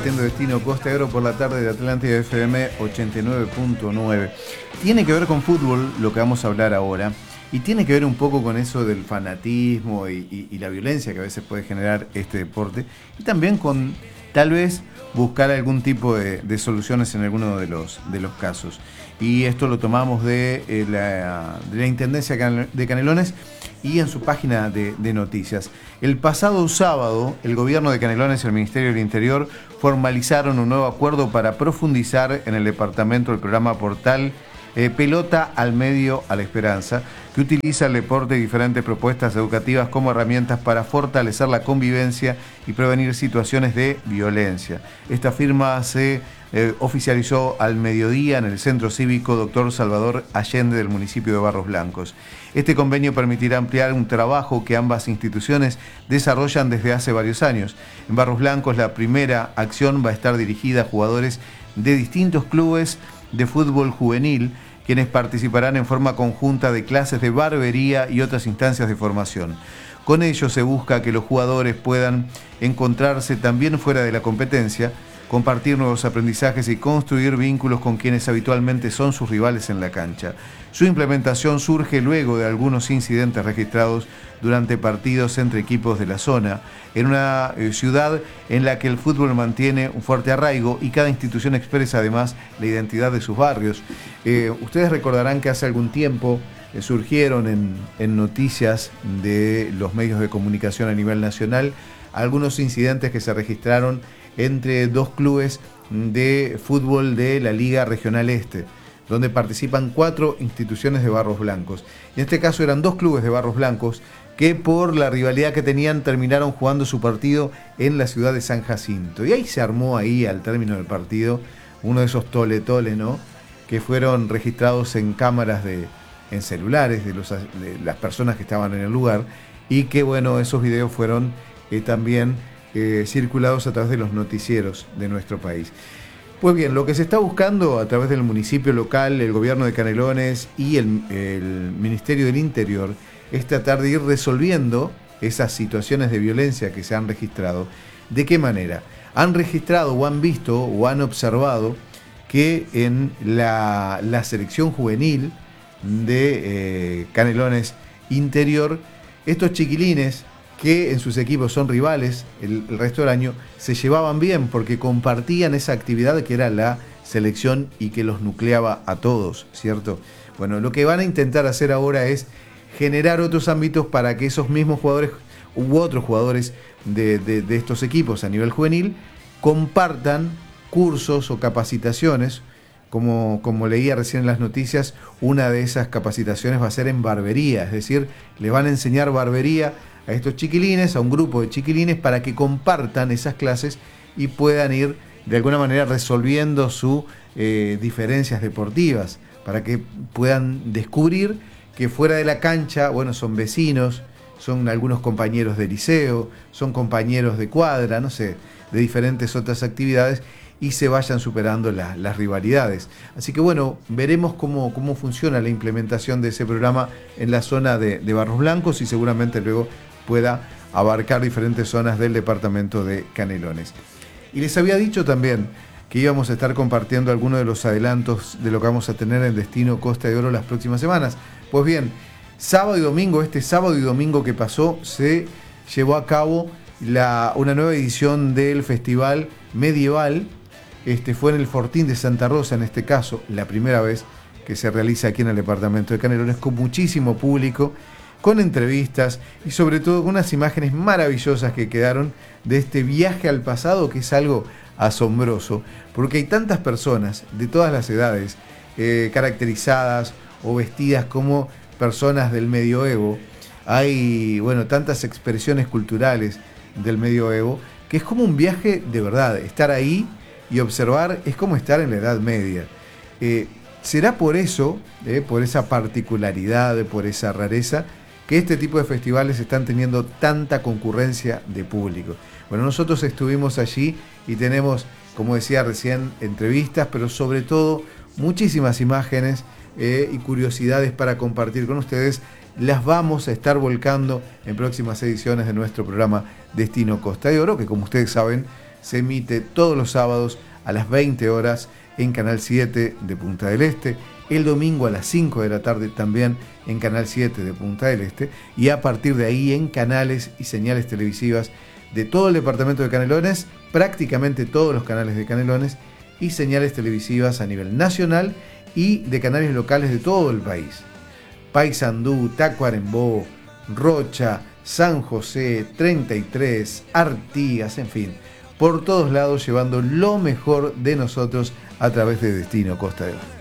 compartiendo Destino Costa de Oro por la tarde de Atlántida FM 89.9. Tiene que ver con fútbol lo que vamos a hablar ahora, y tiene que ver un poco con eso del fanatismo y la violencia que a veces puede generar este deporte, y también con tal vez buscar algún tipo de soluciones en alguno de los casos. Y esto lo tomamos de la Intendencia de Canelones y en su página de noticias. El pasado sábado, el gobierno de Canelones y el Ministerio del Interior formalizaron un nuevo acuerdo para profundizar en el departamento del programa Portal Pelota al Medio a la Esperanza, que utiliza el deporte y diferentes propuestas educativas como herramientas para fortalecer la convivencia y prevenir situaciones de violencia. Esta firma se oficializó al mediodía en el Centro Cívico Dr. Salvador Allende del municipio de Barros Blancos. Este convenio permitirá ampliar un trabajo que ambas instituciones desarrollan desde hace varios años. En Barros Blancos, la primera acción va a estar dirigida a jugadores de distintos clubes de fútbol juvenil, quienes participarán en forma conjunta de clases de barbería y otras instancias de formación. Con ello se busca que los jugadores puedan encontrarse también fuera de la competencia, compartir nuevos aprendizajes y construir vínculos con quienes habitualmente son sus rivales en la cancha. Su implementación surge luego de algunos incidentes registrados durante partidos entre equipos de la zona, en una ciudad en la que el fútbol mantiene un fuerte arraigo y cada institución expresa además la identidad de sus barrios. Ustedes recordarán que hace algún tiempo surgieron en noticias de los medios de comunicación a nivel nacional algunos incidentes que se registraron entre dos clubes de fútbol de la Liga Regional Este, donde participan 4 instituciones de Barros Blancos. En este caso eran 2 clubes de Barros Blancos que por la rivalidad que tenían terminaron jugando su partido en la ciudad de San Jacinto. Y ahí se armó ahí al término del partido uno de esos tole-tole, ¿no?, que fueron registrados en cámaras en celulares de las personas que estaban en el lugar, y que bueno, esos videos fueron también circulados a través de los noticieros de nuestro país. Pues bien, lo que se está buscando a través del municipio local, el gobierno de Canelones y el Ministerio del Interior es tratar de ir resolviendo esas situaciones de violencia que se han registrado. ¿De qué manera? Han registrado o han visto o han observado que en la selección juvenil de Canelones Interior, estos chiquilines que en sus equipos son rivales el resto del año, se llevaban bien porque compartían esa actividad que era la selección y que los nucleaba a todos, ¿cierto? Bueno, lo que van a intentar hacer ahora es generar otros ámbitos para que esos mismos jugadores u otros jugadores de estos equipos a nivel juvenil compartan cursos o capacitaciones. Como leía recién en las noticias, una de esas capacitaciones va a ser en barbería, es decir, le van a enseñar barbería a estos chiquilines, a un grupo de chiquilines, para que compartan esas clases y puedan ir de alguna manera resolviendo sus diferencias deportivas, para que puedan descubrir que fuera de la cancha, bueno, son vecinos, son algunos compañeros de liceo, son compañeros de cuadra, no sé, de diferentes otras actividades, y se vayan superando las rivalidades. Así que bueno, veremos cómo funciona la implementación de ese programa en la zona de Barros Blancos, y seguramente luego pueda abarcar diferentes zonas del departamento de Canelones. Y les había dicho también que íbamos a estar compartiendo algunos de los adelantos de lo que vamos a tener en Destino Costa de Oro las próximas semanas. Pues bien, sábado y domingo que pasó, se llevó a cabo una nueva edición del Festival Medieval. Fue en el Fortín de Santa Rosa, en este caso, la primera vez que se realiza aquí en el departamento de Canelones, con muchísimo público, con entrevistas y sobre todo con unas imágenes maravillosas que quedaron de este viaje al pasado, que es algo asombroso, porque hay tantas personas de todas las edades caracterizadas o vestidas como personas del medioevo. Hay, bueno, tantas expresiones culturales del medioevo, que es como un viaje de verdad. Estar ahí y observar es como estar en la Edad Media. Será por eso, por esa particularidad, por esa rareza, que este tipo de festivales están teniendo tanta concurrencia de público. Bueno, nosotros estuvimos allí y tenemos, como decía recién, entrevistas, pero sobre todo muchísimas imágenes y curiosidades para compartir con ustedes. Las vamos a estar volcando en próximas ediciones de nuestro programa Destino Costa de Oro, que como ustedes saben, se emite todos los sábados a las 20 horas en Canal 7 de Punta del Este, el domingo a las 5 de la tarde también en Canal 7 de Punta del Este, y a partir de ahí en canales y señales televisivas de todo el departamento de Canelones, prácticamente todos los canales de Canelones, y señales televisivas a nivel nacional y de canales locales de todo el país. Paysandú, Tacuarembó, Rocha, San José, 33, Artigas, en fin, por todos lados llevando lo mejor de nosotros a través de Destino Costa del Mar.